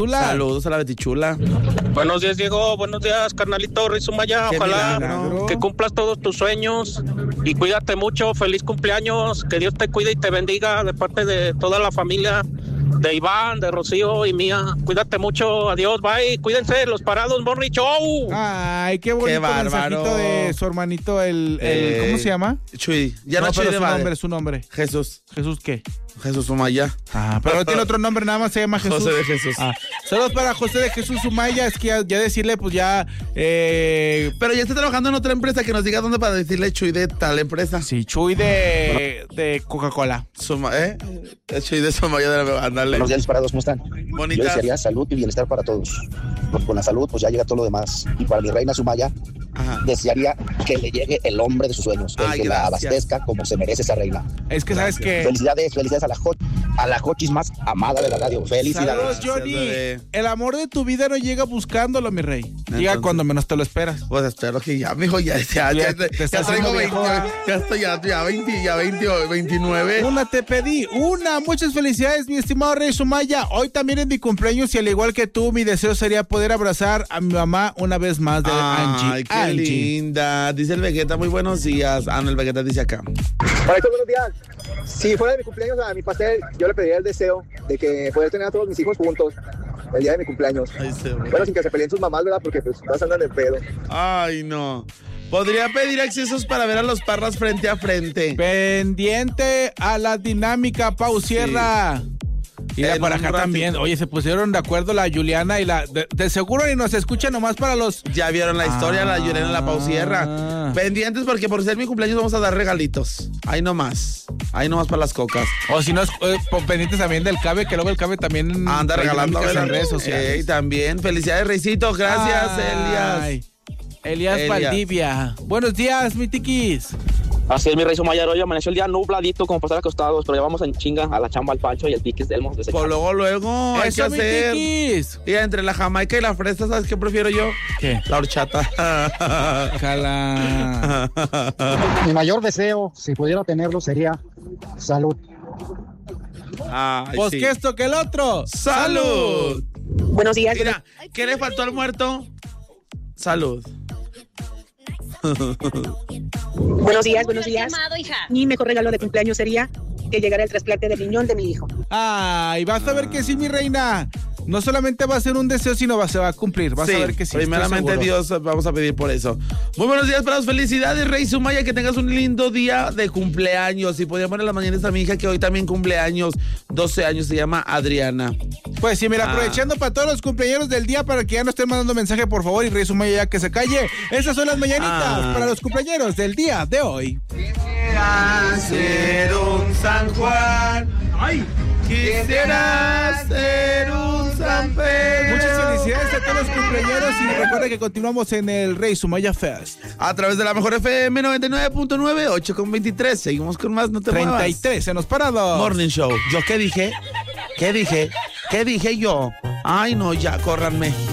Saludos a la Betichula. Buenos días, Diego. Buenos días, carnalito Rey Sumaya. Ojalá que cumplas todos tus sueños y cuídate mucho. Feliz cumpleaños. Que Dios te cuide y te bendiga de parte de toda la familia, de Iván, de Rocío y mía. Cuídate mucho. Adiós, bye. Cuídense, los parados, Morning Show. Ay, qué bonito mensajito de su hermanito, ¿cómo se llama? Chuy. Ya no Chuy de su nombre. Jesús. ¿Jesús qué? Jesús Sumaya. Pero no tiene otro nombre, nada más se llama Jesús. José de Jesús. Saludos para José de Jesús Sumaya. Es que ya decirle, pues ya. Pero ya está trabajando en otra empresa, que nos diga dónde para decirle Chuy de tal empresa. Sí, Chuy de Coca-Cola. Chuy de Sumaya de la ándale. Buenos días, parados, ¿cómo están? Bonitas. Yo desearía salud y bienestar para todos. Porque con la salud, pues ya llega todo lo demás. Y para mi reina Sumaya, desearía que le llegue el hombre de sus sueños, que la abastezca como se merece esa reina. Es que sabes que. Felicidades a la Jochis más amada de la radio. Felicidades. Saludos, Johnny. El amor de tu vida no llega buscándolo, mi rey. Llega cuando menos te lo esperas. Pues espero que ya, mijo, ya traigo 20, ya estoy ya 20, ya 20 o 29. Una te pedí, muchas felicidades, mi estimado Rey Sumaya. Hoy también es mi cumpleaños y al igual que tú, mi deseo sería poder abrazar a mi mamá una vez más de Angie. Ay, qué linda. Dice el Vegeta, muy buenos días. No, el Vegeta dice acá. Hola, buenos días. Si fuera de mi cumpleaños a mi pastel, yo le pediría el deseo de que poder tener a todos mis hijos juntos el día de mi cumpleaños. Bueno, sin que se peleen sus mamás, ¿verdad? Porque pues todas andan de pedo. Ay, no. Podría pedir accesos para ver a los Parras frente a frente. Pendiente a la dinámica, Pau Sierra. Sí. Y para acá también. Oye, se pusieron de acuerdo la Juliana y de seguro ni nos escuchan nomás para los. Ya vieron la historia, la Juliana y la Pau Sierra. Pendientes porque por ser mi cumpleaños vamos a dar regalitos. Ahí nomás para las cocas. O si no, pendientes también del Cabe, que luego el Cabe también anda regalando en redes sociales. Y también, felicidades, Reycito. Gracias, Elías Valdivia. Buenos días, mi tiquis. Así es, mi Rey Sumaya. Hoy amaneció el día nubladito como para estar acostados, pero ya vamos en chinga a la chamba al Pancho y el tiquis del Elmo. Pues luego hay que hacer. Tiquis. Y entre la jamaica y la fresa, ¿sabes qué prefiero yo? ¿Qué? La horchata. Jala. Mi mayor deseo, si pudiera tenerlo, sería salud. Pues que esto que el otro. ¡Salud! Buenos días. Mira, ¿qué le faltó al muerto? Salud. Buenos días. Mi mejor regalo de cumpleaños sería que llegara el trasplante de riñón de mi hijo. Ay, vas a ver que sí, mi reina. No solamente va a ser un deseo, sino se va a cumplir. Vas a ver que sí. Primeramente Dios, vamos a pedir por eso. Muy buenos días para los felicidades, Rey Sumaya, que tengas un lindo día de cumpleaños. Y podría poner las mañanas a mi hija que hoy también cumpleaños, 12 años, se llama Adriana. Pues sí, mira, aprovechando para todos los cumpleaños del día, para que ya no estén mandando mensaje, por favor, y Rey Sumaya ya que se calle. Esas son las mañanitas para los cumpleaños del día de hoy. Quisiera ser un San Juan. ¡Ay! Quisiera ser un San Pedro. Muchas felicidades a todos los cumpleaños y recuerda que continuamos en el Rey Sumaya Fest. A través de la mejor FM 99.9, 8.23. Seguimos con más, no te 33 muevas. en los parados. Morning Show. ¿Yo qué dije? ¿Qué dije yo? Ay, no, ya, córranme.